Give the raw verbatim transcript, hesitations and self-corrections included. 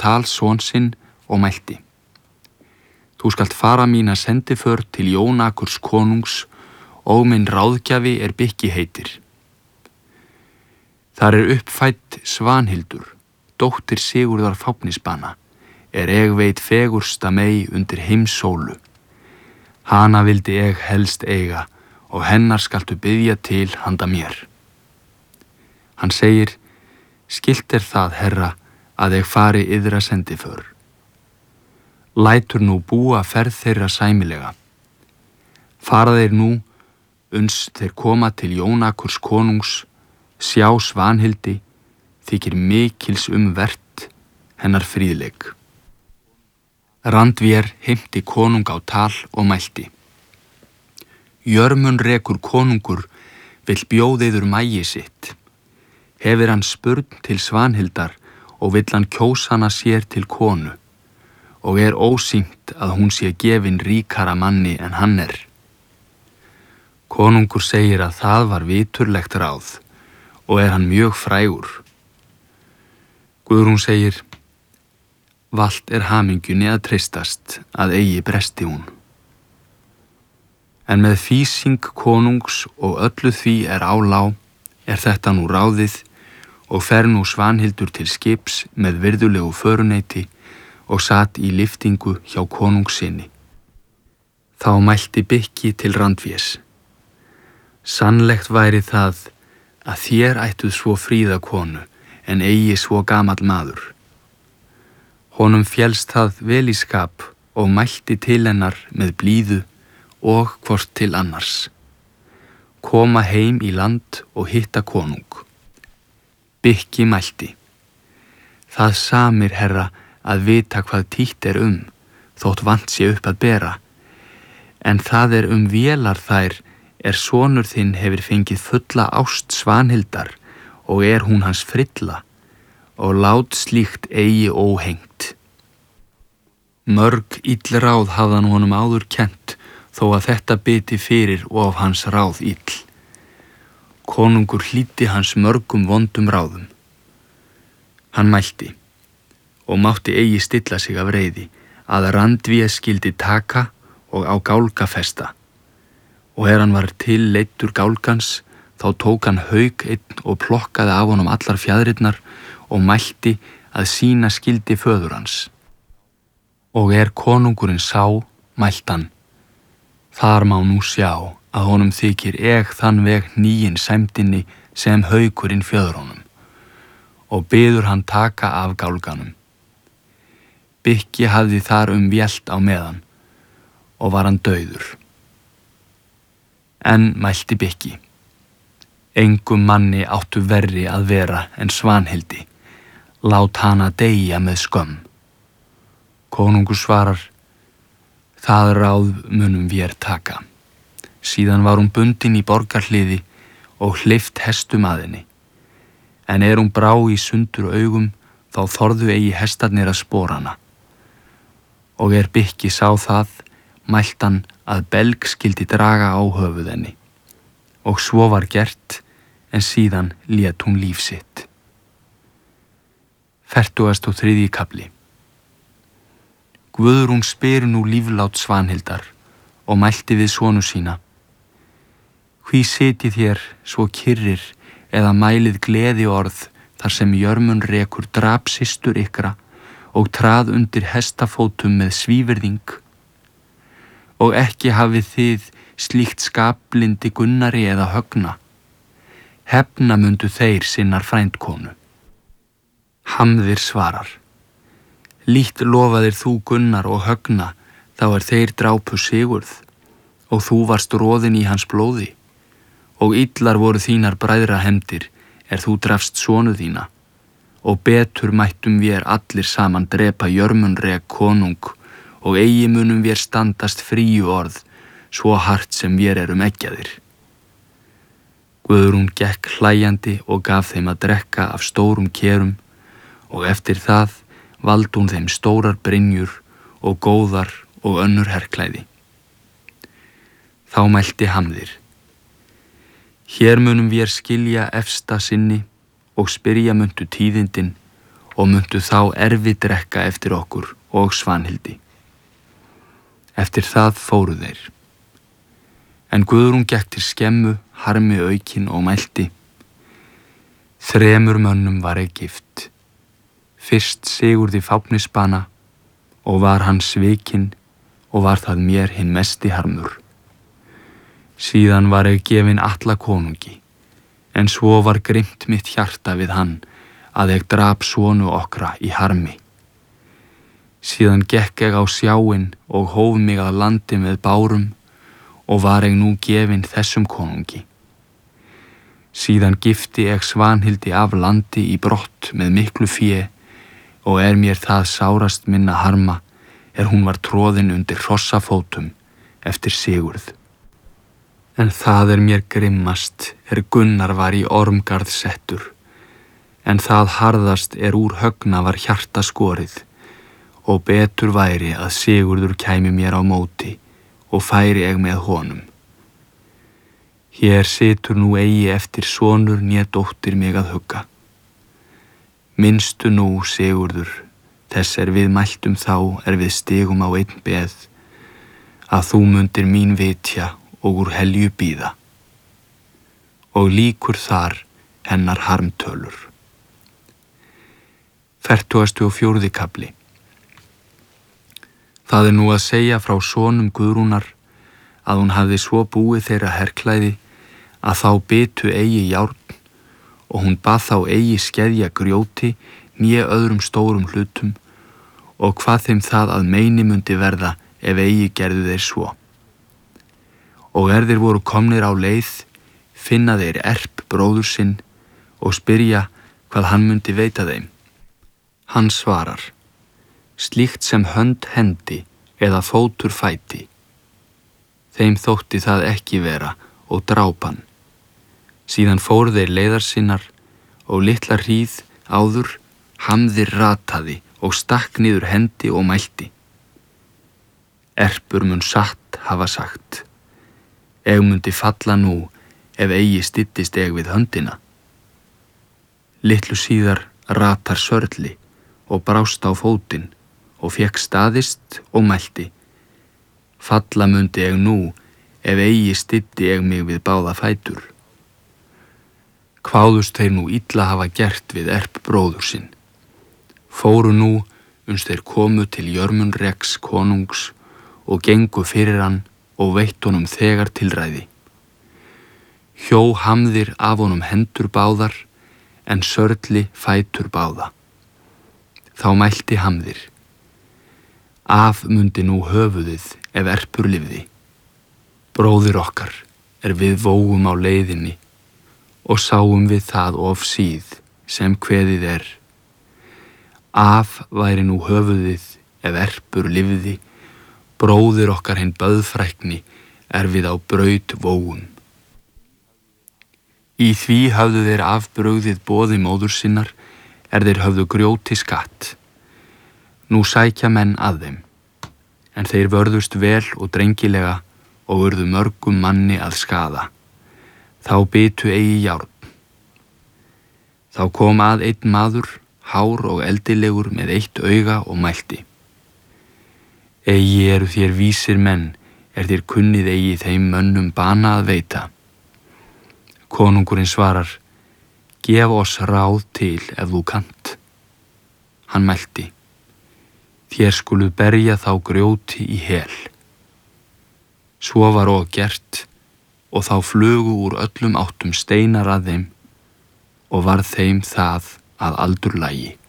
tal son sinn og mælti: Þú skalt fara mína sendiför til Jónakurs konungs og minn ráðgjafi er Bikki heitir. Þar er uppfædd Svanhildur, dóttir Sigurðar Fáfnisbana, er eg veit fegursta mey undir heimssólu. Hana vildi eg helst eiga og hennar skaltu biðja til handa mér. Hann segir: Skylt er það, herra, að eg fari yðra sendiför. Lætur nú búa ferð þeirra sæmilega. Fara þeir nú, uns þeir koma til Jónakurs konungs, sjá Svanhildi, þykir mikils um vert hennar fríðleik. Randvér heimti konung á tal og mælti: Jörmun rekur konungur vill bjóða yður mægi sitt. Hefir hann spurn til Svanhildar og vill hann kjósa hana sér til konu, og er ósýnt að hún sé gefin ríkara manni en hann er. Konungur segir að það var viturlegt ráð og er hann mjög frægur. Guðrún segir: Valt er hamingjunni að treystast að eigi bresti hún. En með físing konungs og öllu því er álá, er þetta nú ráðið, og fer nú Svanhildur til skips með virðulegu föruneyti og sat í lyftingu hjá konungs sinni. Þá mælti Bikki til Randvés: Sannlegt væri það að þér ættuð svo fríða konu en eigi svo gamall maður. Honum félst það vel í skap og mælti til hennar með blíðu og hvort til annars. Koma heim í land og hitta konung. Bikki mælti: Það samir, herra, að vita hvað títt er um, þótt vant sé upp að bera, en það er um vélar þær er sonur þinn hefur fengið fulla ást Svanhildar og er hún hans frilla, og lát slíkt eigi óhengt. Mörg ill ráð hafði hann honum áður kennt, þó að þetta biti fyrir og af hans ráð ill. Konungur hlýddi hans mörgum vondum ráðum. Hann mælti, og mátti eigi stilla sig af reiði, að Randvé skildi taka og á gálga festa. Og er hann var til leiddur gálgans, þá tók hann hauk einn og plokkaði af honum allar fjaðrirnar og mælti að sína skildi föður hans. Og er konungurinn sá, mælt hann: Þar má nú sjá að honum þykir eg þann veg nýin sæmdinni sem haukurinn fjöður honum, og biður hann taka af gálganum. Bikki hafði þar um vélt á meðan, og var hann dauður. En mælti Bikki: Engum manni áttu verri að vera en Svanhildi, lát hana deyja með skömm. Konungur svarar: Það ráð munum vér taka. Síðan var hún bundin í borgarhliði og hleypt hestum að henni. En er hún brá í sundur augum, þá þorðu eigi hestarnir að spora hana. Og er Bikki sá það, mælt hann að belg skildi draga á höfuð henni. Og svo var gert, en síðan lét hún líf sitt. Fertugasti og þriðji kafli. Guðrún spyr nú líflát Svanhildar og mælti við sonu sína: Hví sitið þér svo kyrrir eða mælið gleði orð þar sem Jörmun rekur drap systur ykkra og trað undir hestafótum með svívirðing? Og ekki hafið þið slíkt skaplindi Gunnari eða Högna. Hefna mundu þeir sinnar frændkonu. Hamðir svarar: Lítt lofaðir þú Gunnar og Högna, þá er þeir drápu Sigurð, og þú varst roðin í hans blóði, og illar voru þínar bræðrahefndir er þú drafst sonu þína, og betur mættum vér allir saman drepa Jörmunrek konung, og eigi munum vér standast fríu orð, svo hart sem vér erum eggjaðir. Guðrún gekk hlæjandi og gaf þeim að drekka af stórum kerum, og eftir það valdi hún þeim stórar brynjur og góðar og önnur herklæði. Þá mælti Hamðir: Hér munum vér skilja efsta sinni og spyrja muntu tíðindin og muntu þá erfi drekka eftir okkur og Svanhildi. Eftir það fóru þeir. En Guðrún gekk til skemmu, harmi aukin og mælti: Þremur mönnum var ég gift. Fyrst Sigurði Fáfnisbana, og var hann svikinn, og var það mér hinn mesti harmur. Síðan var ég gefin Atla konungi, en svo var grimt mitt hjarta við hann, að ég drap sonu okkra í harmi. Síðan gekk ég á sjáinn og hóf mig að landi með bárum, og var ég nú gefin þessum konungi. Síðan gifti ég Svanhildi af landi í brott með miklu fé, og er mér það sárast minna harma, er hún var troðin undir hrossafótum eftir Sigurð. En það er mér grimmast, er Gunnar var í ormgarð settur, en það harðast er úr högna var hjarta skorið, og betur væri að Sigurður kæmi mér á móti, og færi ég með honum. Hér situr nú eigi eftir sonur né dóttir mig að hugga. Minnstu nú, Sigurður, þess er við mæltum þá er við stigum á einn beð, að þú mundir mín vitja og úr helju bíða. Og líkur þar hennar harmtölur. Fertugasti og fjórði kafli. Það er nú að segja frá sonum Guðrúnar að hún hafði svo búið þeirra herklæði að þá bitu eigi járn, og hún bað þá eigi skeðja grjóti né öðrum stórum hlutum, og hvað þeim það að meini mundi verða ef eigi gerðu þeir svo. Og er þeir voru komnir á leið, finna þeir Erp bróður sinn og spyrja hvað hann mundi veita þeim. Hann svarar: slíkt sem hönd hendi eða fótur fæti. Þeim þótti það ekki vera og dráp hann. Síðan fóru þeir leiðar sinnar, og litla hríð áður hamðir rataði og stakk niður hendi og mælti: Erpur mun satt hafa sagt: eg mundi falla nú ef eigi styttist eg við höndina. Litlu síðar ratar Sörli og brást á fótinn og fékk staðist og mælti: falla mundi eg nú ef eigi stytti eg mig við báða fætur. Kváðust þeir nú illa hafa gert við Erp bróður sinn. Fóru nú uns þeir komu til Jörmunreks konungs og gengu fyrir hann og veitt honum þegar tilræði. Hjó hamðir af honum hendur báðar, en Sörli fætur báða. Þá mælti hamðir: af mundi nú höfuðið ef Erpur lifði. Bróðir okkar er við vógum á leiðinni, og sáum við það of síð sem kveðið er: af væri nú höfuðið ef Erpur lifði, bróðir okkar hinn böðfrækni er við á braut vógum. Í því höfðu þeir afbrugðið boði móður sinnar, er þeir höfðu grjóti skatt. Nú sækja menn að þeim, en þeir vörðust vel og drengilega og urðu mörgum manni að skaða. Þá bitu eigi járn. Þá kom að einn maður, hár og eldilegur með eitt auga og mælti: eigi eru þér vísir menn, er þér kunnið eigi þeim mönnum bana að veita. Konungurinn svarar: gef oss ráð til ef þú kannt. Hann mælti: þér skuluð berja þá grjóti í hel. Svo var og gert, og þá flugu úr öllum áttum steinar að þeim, og varð þeim það að aldurlagi.